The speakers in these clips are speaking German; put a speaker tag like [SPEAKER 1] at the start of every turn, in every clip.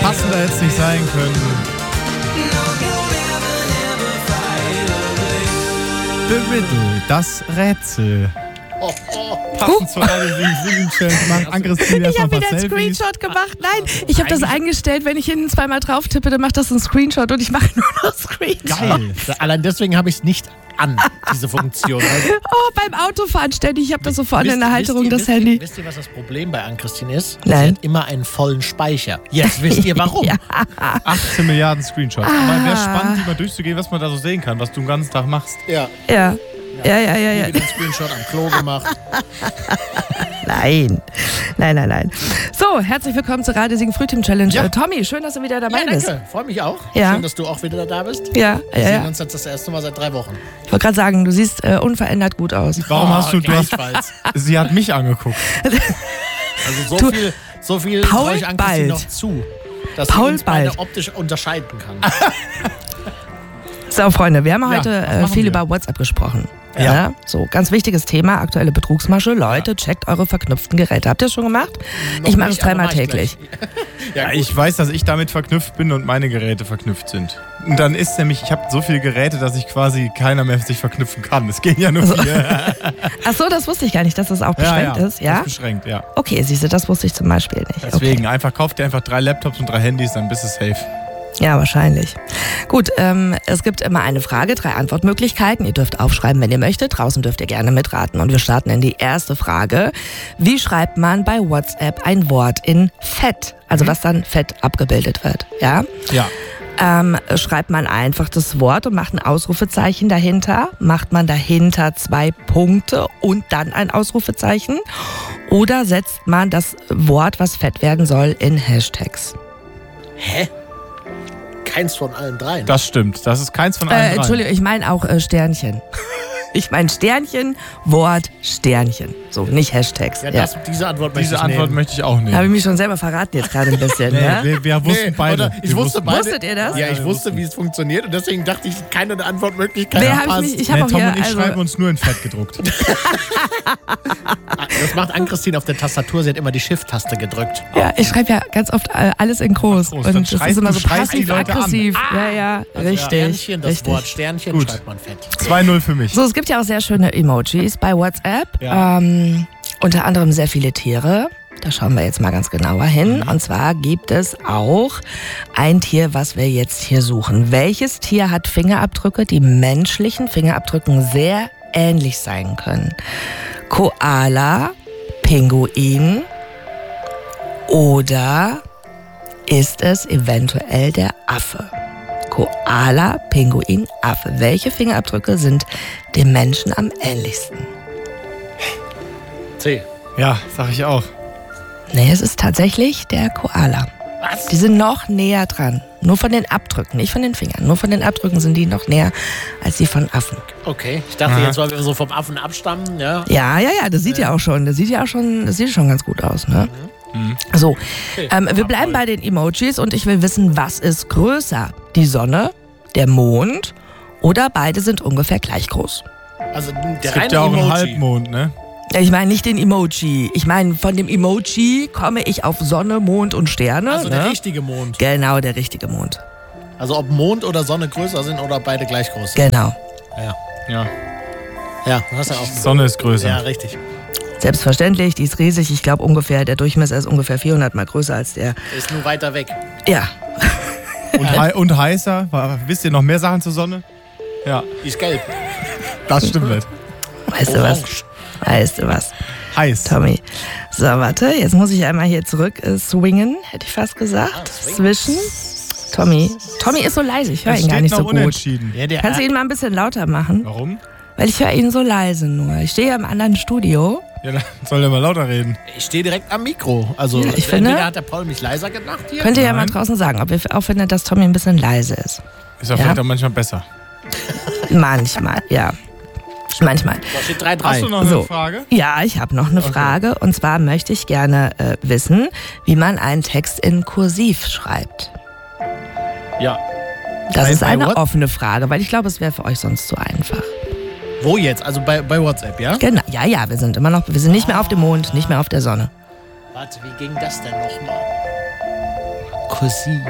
[SPEAKER 1] Passender hätte es nicht sein können. The Riddle, das Rätsel. Passend zur Radio-Challenge macht Ann-Christine
[SPEAKER 2] Ich
[SPEAKER 1] erstmal
[SPEAKER 2] habe
[SPEAKER 1] ein
[SPEAKER 2] wieder
[SPEAKER 1] paar
[SPEAKER 2] einen
[SPEAKER 1] Selfies.
[SPEAKER 2] Screenshot gemacht. Nein, ich habe das eingestellt, wenn ich hinten zweimal drauf tippe, dann macht das einen Screenshot und ich mache nur noch Screenshot.
[SPEAKER 1] Geil.
[SPEAKER 3] Allein deswegen habe ich es nicht an, diese Funktion.
[SPEAKER 2] Oh, beim Autofahren ständig. Ich habe das so vorne in der Halterung, das Handy.
[SPEAKER 3] Wisst ihr, was das Problem bei Ann-Christine ist?
[SPEAKER 2] Nein.
[SPEAKER 3] Sie hat immer einen vollen Speicher. Jetzt wisst ihr warum.
[SPEAKER 2] Ja.
[SPEAKER 1] 18 Milliarden Screenshots. Aber wäre spannend, die mal durchzugehen, was man da so sehen kann, was du den ganzen Tag machst.
[SPEAKER 3] Ja.
[SPEAKER 2] Ja. Ja.
[SPEAKER 3] Ich den Screenshot am Klo gemacht.
[SPEAKER 2] Nein. So, herzlich willkommen zur Radio-Siegen Frühteam-Challenge.
[SPEAKER 3] Ja.
[SPEAKER 2] Tommy, schön, dass du wieder dabei bist.
[SPEAKER 3] Danke. Freue mich auch.
[SPEAKER 2] Ja.
[SPEAKER 3] Schön, dass du auch wieder da bist.
[SPEAKER 2] Ja.
[SPEAKER 3] Wir sehen uns jetzt das erste Mal seit 3 Wochen.
[SPEAKER 2] Ich wollte gerade sagen, du siehst unverändert gut aus.
[SPEAKER 1] Warum hast du
[SPEAKER 3] gleichfalls.
[SPEAKER 1] Sie hat mich angeguckt.
[SPEAKER 3] Also so viel
[SPEAKER 2] Paul
[SPEAKER 3] traue ich Ann-Christine
[SPEAKER 2] bald.
[SPEAKER 3] noch zu, dass
[SPEAKER 2] Paul
[SPEAKER 3] sie uns beide
[SPEAKER 2] bald.
[SPEAKER 3] optisch unterscheiden kann.
[SPEAKER 2] So, Freunde, wir haben
[SPEAKER 1] Ja,
[SPEAKER 2] heute
[SPEAKER 1] was machen
[SPEAKER 2] viel
[SPEAKER 1] wir?
[SPEAKER 2] über WhatsApp gesprochen.
[SPEAKER 1] Ja.
[SPEAKER 2] So, ganz wichtiges Thema, aktuelle Betrugsmasche. Leute, checkt eure verknüpften Geräte. Habt ihr das schon gemacht? Ich mache es
[SPEAKER 3] nicht, aber
[SPEAKER 2] 3-mal
[SPEAKER 3] mach ich
[SPEAKER 2] täglich.
[SPEAKER 3] Ja, gut.
[SPEAKER 1] Ich weiß, dass ich damit verknüpft bin und meine Geräte verknüpft sind. Und dann ist nämlich, ich habe so viele Geräte, dass ich quasi keiner mehr sich verknüpfen kann. Es gehen ja nur 4.
[SPEAKER 2] Ach so, das wusste ich gar nicht, dass das auch beschränkt ist.
[SPEAKER 1] Das
[SPEAKER 2] Ja?
[SPEAKER 1] ist beschränkt, ja.
[SPEAKER 2] Okay, siehst du, das wusste ich zum Beispiel nicht.
[SPEAKER 1] Deswegen, kauft dir einfach 3 Laptops und 3 Handys, dann bist du safe.
[SPEAKER 2] Ja, wahrscheinlich. Gut, es gibt immer eine Frage, 3 Antwortmöglichkeiten. Ihr dürft aufschreiben, wenn ihr möchtet. Draußen dürft ihr gerne mitraten. Und wir starten in die erste Frage. Wie schreibt man bei WhatsApp ein Wort in Fett? Also was dann fett abgebildet wird, ja?
[SPEAKER 1] Ja.
[SPEAKER 2] Schreibt man einfach das Wort und macht ein Ausrufezeichen dahinter? Macht man dahinter 2 Punkte und dann ein Ausrufezeichen? Oder setzt man das Wort, was fett werden soll, in Hashtags?
[SPEAKER 3] Hä? Keins von allen 3.
[SPEAKER 1] Das stimmt. Das ist keins von allen 3.
[SPEAKER 2] Entschuldigung, ich meine auch Sternchen. Ich meine Sternchen, Wort, Sternchen. So, nicht Hashtags.
[SPEAKER 3] Ja,
[SPEAKER 2] Ja.
[SPEAKER 3] diese Antwort möchte
[SPEAKER 1] Diese
[SPEAKER 3] ich
[SPEAKER 1] Antwort
[SPEAKER 3] nehmen.
[SPEAKER 1] möchte ich auch
[SPEAKER 2] Habe ich
[SPEAKER 1] nehmen.
[SPEAKER 2] mich schon selber verraten jetzt gerade ein bisschen.
[SPEAKER 1] Nee,
[SPEAKER 2] Ne?
[SPEAKER 1] wir wussten beide.
[SPEAKER 3] Oder? Ich
[SPEAKER 1] Wir
[SPEAKER 3] wusste
[SPEAKER 1] wussten-
[SPEAKER 3] beide.
[SPEAKER 2] Wusstet ihr das?
[SPEAKER 3] Ja, ich
[SPEAKER 1] wir
[SPEAKER 3] wusste,
[SPEAKER 1] wussten.
[SPEAKER 3] wie es funktioniert und deswegen dachte ich, keine Antwortmöglichkeit
[SPEAKER 2] Wer hab
[SPEAKER 3] passt.
[SPEAKER 2] ich mich, ich habe auch
[SPEAKER 1] Tom
[SPEAKER 2] hier,
[SPEAKER 1] und ich schreiben
[SPEAKER 2] also,
[SPEAKER 1] uns nur in Fett gedruckt.
[SPEAKER 3] Das macht Ann-Christine auf der Tastatur. Sie hat immer die Shift-Taste gedrückt.
[SPEAKER 2] ja, ich schreibe ja ganz oft alles in groß.
[SPEAKER 1] Groß. Dann
[SPEAKER 2] Und das
[SPEAKER 1] schreist
[SPEAKER 2] ist immer
[SPEAKER 1] du-
[SPEAKER 2] so
[SPEAKER 1] schreist die Leute an.
[SPEAKER 2] passiv-aggressiv. Ja, richtig.
[SPEAKER 3] Sternchen, das
[SPEAKER 2] richtig.
[SPEAKER 3] Wort Sternchen
[SPEAKER 1] Gut.
[SPEAKER 3] schreibt man fett.
[SPEAKER 1] 2-0 für mich.
[SPEAKER 2] So, es gibt ja auch sehr schöne Emojis bei WhatsApp.
[SPEAKER 1] Ja.
[SPEAKER 2] Unter anderem sehr viele Tiere. Da schauen wir jetzt mal ganz genauer hin. Und zwar gibt es auch ein Tier, was wir jetzt hier suchen. Welches Tier hat Fingerabdrücke, die menschlichen Fingerabdrücken sehr ähnlich sein können? Koala, Pinguin oder ist es eventuell der Affe? Koala, Pinguin, Affe. Welche Fingerabdrücke sind dem Menschen am ähnlichsten?
[SPEAKER 3] C.
[SPEAKER 1] Ja, sag ich auch.
[SPEAKER 2] Nee, es ist tatsächlich der Koala.
[SPEAKER 3] Was?
[SPEAKER 2] Die sind noch näher dran. Nur von den Abdrücken, nicht von den Fingern. Nur von den Abdrücken sind die noch näher als die von Affen.
[SPEAKER 3] Okay, ich dachte jetzt, weil wir so vom Affen abstammen, ja.
[SPEAKER 2] Ja, das sieht ja auch schon. Das sieht schon ganz gut aus, ne? So, wir bleiben bei den Emojis und ich will wissen, was ist größer? Die Sonne, der Mond oder beide sind ungefähr gleich groß?
[SPEAKER 3] Also der
[SPEAKER 1] Es gibt
[SPEAKER 3] reine
[SPEAKER 1] ja auch einen
[SPEAKER 3] Emoji.
[SPEAKER 1] Halbmond, ne?
[SPEAKER 2] Ich meine nicht den Emoji. Ich meine, von dem Emoji komme ich auf Sonne, Mond und Sterne.
[SPEAKER 3] Also der
[SPEAKER 2] ne?
[SPEAKER 3] richtige Mond.
[SPEAKER 2] Genau, der richtige Mond.
[SPEAKER 3] Also ob Mond oder Sonne größer sind oder beide gleich groß sind.
[SPEAKER 2] Genau.
[SPEAKER 3] Ja.
[SPEAKER 1] Ja.
[SPEAKER 3] Ja, du hast ja auch.
[SPEAKER 1] Die Sonne ist größer.
[SPEAKER 3] Ja, richtig.
[SPEAKER 2] Selbstverständlich, die ist riesig. Ich glaube ungefähr, der Durchmesser ist ungefähr 400 mal größer als der.
[SPEAKER 3] Der ist nur weiter weg.
[SPEAKER 2] Ja,
[SPEAKER 1] Und heißer. Wisst ihr noch mehr Sachen zur Sonne? Ja,
[SPEAKER 3] Die ist gelb.
[SPEAKER 1] das stimmt nicht.
[SPEAKER 2] weißt du was? Weißt du was,
[SPEAKER 1] Heiß.
[SPEAKER 2] Tommy? So, warte, jetzt muss ich einmal hier zurück swingen, hätte ich fast gesagt. Zwischen. Tommy ist so leise, ich höre
[SPEAKER 1] Es
[SPEAKER 2] ihn gar
[SPEAKER 1] steht
[SPEAKER 2] nicht
[SPEAKER 1] noch
[SPEAKER 2] so gut.
[SPEAKER 1] unentschieden.
[SPEAKER 3] Ja, der
[SPEAKER 2] Kannst du ihn mal ein bisschen lauter machen?
[SPEAKER 1] Warum?
[SPEAKER 2] Weil ich höre ihn so leise nur. Ich stehe ja im anderen Studio.
[SPEAKER 1] Ja, dann soll der mal lauter reden.
[SPEAKER 3] Ich stehe direkt am Mikro. Also
[SPEAKER 2] Ja, ich finde-
[SPEAKER 3] entweder hat der Paul mich leiser gemacht hier.
[SPEAKER 2] Könnt ihr ja mal
[SPEAKER 1] Nein.
[SPEAKER 2] draußen sagen, ob ihr auch findet, dass Tommy ein bisschen leise ist.
[SPEAKER 1] Ist ja
[SPEAKER 2] Ja.
[SPEAKER 1] vielleicht auch manchmal besser.
[SPEAKER 2] Manchmal, ja. Manchmal.
[SPEAKER 3] Da steht 3-3.
[SPEAKER 1] Hast du noch
[SPEAKER 2] So.
[SPEAKER 1] eine Frage?
[SPEAKER 2] Ja, ich habe noch eine Frage. Und zwar möchte ich gerne wissen, wie man einen Text in Kursiv schreibt.
[SPEAKER 1] Ja.
[SPEAKER 2] Das
[SPEAKER 3] Bei-
[SPEAKER 2] ist
[SPEAKER 3] bei
[SPEAKER 2] eine
[SPEAKER 3] what?
[SPEAKER 2] offene Frage, weil ich glaube, es wäre für euch sonst zu einfach.
[SPEAKER 3] Wo jetzt? Also bei WhatsApp, ja?
[SPEAKER 2] Genau, ja, wir sind nicht mehr auf dem Mond, nicht mehr auf der Sonne.
[SPEAKER 3] Warte, wie ging das denn nochmal? Kursiv.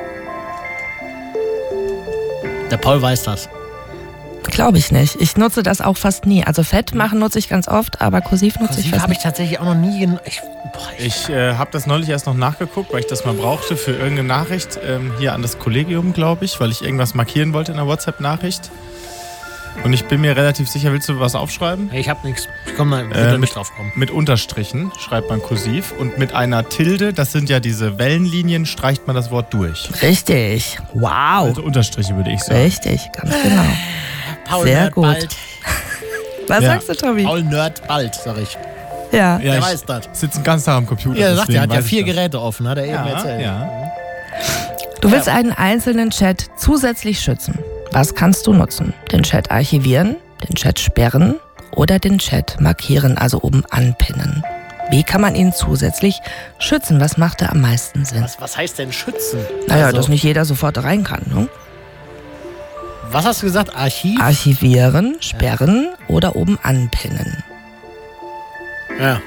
[SPEAKER 3] Der Paul weiß das.
[SPEAKER 2] Glaube ich nicht. Ich nutze das auch fast nie. Also Fett machen nutze ich ganz oft, aber Kursiv nutze ich
[SPEAKER 3] Kursiv
[SPEAKER 2] fast
[SPEAKER 3] habe ich
[SPEAKER 2] nicht.
[SPEAKER 3] tatsächlich auch noch nie...
[SPEAKER 1] Ich habe das neulich erst noch nachgeguckt, weil ich das mal brauchte für irgendeine Nachricht hier an das Kollegium, glaube ich, weil ich irgendwas markieren wollte in der WhatsApp-Nachricht. Und ich bin mir relativ sicher, willst du was aufschreiben?
[SPEAKER 3] Ich habe nichts. Ich würde nicht drauf kommen.
[SPEAKER 1] Mit Unterstrichen schreibt man kursiv und mit einer Tilde, das sind ja diese Wellenlinien, streicht man das Wort durch.
[SPEAKER 2] Richtig. Wow.
[SPEAKER 1] Also Unterstriche würde ich sagen.
[SPEAKER 2] Richtig, ganz genau.
[SPEAKER 3] Paul
[SPEAKER 2] Sehr
[SPEAKER 3] nerd
[SPEAKER 2] gut.
[SPEAKER 3] bald.
[SPEAKER 2] Was
[SPEAKER 1] Ja.
[SPEAKER 2] sagst du, Tobi?
[SPEAKER 3] Paul nerd bald, sag ich.
[SPEAKER 2] Ja.
[SPEAKER 1] Ja,
[SPEAKER 3] Der
[SPEAKER 1] ich
[SPEAKER 3] weiß das.
[SPEAKER 1] sitze den ganzen Tag am Computer.
[SPEAKER 3] Ja, er sagt, er
[SPEAKER 1] deswegen
[SPEAKER 3] hat ja
[SPEAKER 1] weiß ich
[SPEAKER 3] 4
[SPEAKER 1] das.
[SPEAKER 3] Geräte offen, hat er eben
[SPEAKER 1] Ja,
[SPEAKER 3] erzählt.
[SPEAKER 1] ja.
[SPEAKER 2] Du willst einen einzelnen Chat zusätzlich schützen. Was kannst du nutzen? Den Chat archivieren, den Chat sperren oder den Chat markieren, also oben anpinnen. Wie kann man ihn zusätzlich schützen? Was macht da am meisten Sinn?
[SPEAKER 3] Was heißt denn schützen?
[SPEAKER 2] Naja,
[SPEAKER 3] Also,
[SPEAKER 2] dass nicht jeder sofort rein kann. Ne?
[SPEAKER 3] Was hast du gesagt? Archiv?
[SPEAKER 2] Archivieren, sperren oder oben anpinnen.
[SPEAKER 3] Ja.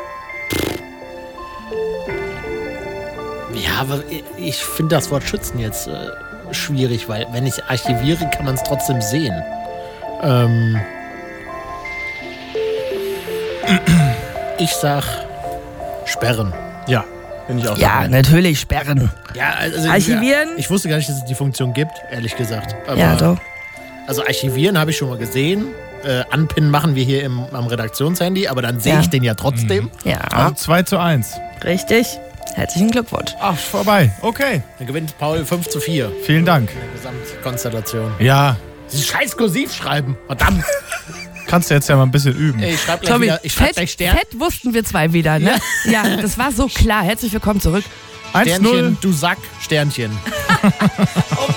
[SPEAKER 3] Ja, aber ich finde das Wort schützen jetzt schwierig, weil wenn ich archiviere, kann man es trotzdem sehen. Ich sag sperren.
[SPEAKER 1] Ja, bin ich auch
[SPEAKER 2] Ja,
[SPEAKER 1] dabei.
[SPEAKER 2] natürlich sperren.
[SPEAKER 3] Ja, also
[SPEAKER 2] Archivieren?
[SPEAKER 3] Ich wusste gar nicht, dass es die Funktion gibt, ehrlich gesagt. Aber,
[SPEAKER 2] Ja, doch.
[SPEAKER 3] Also archivieren habe ich schon mal gesehen. Anpinnen machen wir hier am Redaktionshandy, aber dann sehe
[SPEAKER 2] Ja.
[SPEAKER 3] ich den ja trotzdem.
[SPEAKER 2] Ja,
[SPEAKER 1] Also 2:1.
[SPEAKER 2] richtig. Herzlichen Glückwunsch.
[SPEAKER 1] Ach, vorbei. Okay.
[SPEAKER 3] Dann gewinnt Paul 5:4
[SPEAKER 1] Vielen Dank.
[SPEAKER 3] in der Gesamtkonstellation.
[SPEAKER 1] Ja,
[SPEAKER 3] Sie scheiß kursiv schreiben. Verdammt.
[SPEAKER 1] kannst du jetzt ja mal ein bisschen üben.
[SPEAKER 3] Ich schreibe gleich,
[SPEAKER 2] Tobi,
[SPEAKER 3] wieder, ich schreib gleich Stern,
[SPEAKER 2] Fett wussten wir zwei wieder, ne? Ja, das war so klar. Herzlich willkommen zurück.
[SPEAKER 1] 1:0.
[SPEAKER 3] Sternchen, du Sack, Sternchen.